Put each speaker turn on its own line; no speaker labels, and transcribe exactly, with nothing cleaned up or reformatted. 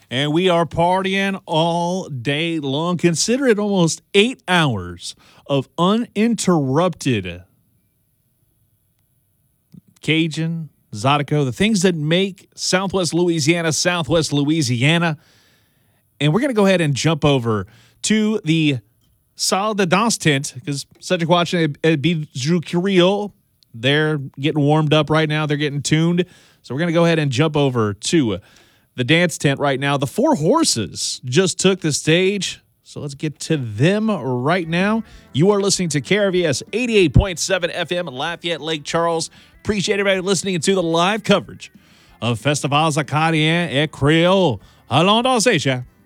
and we are partying all day long. Consider it almost eight hours of uninterrupted Cajun, Zydeco, the things that make Southwest Louisiana, Southwest Louisiana. And we're going to go ahead and jump over to the Salle de Danse tent because Cedric watching at Bijou Creole. They're getting warmed up right now. They're getting tuned. So we're going to go ahead and jump over to the dance tent right now. The Four Horses just took the stage. So let's get to them right now. You are listening to K R V S eighty-eight point seven F M, Lafayette, Lake Charles. Appreciate everybody listening to the live coverage of Festivals Acadiens et Creole. Allons danser,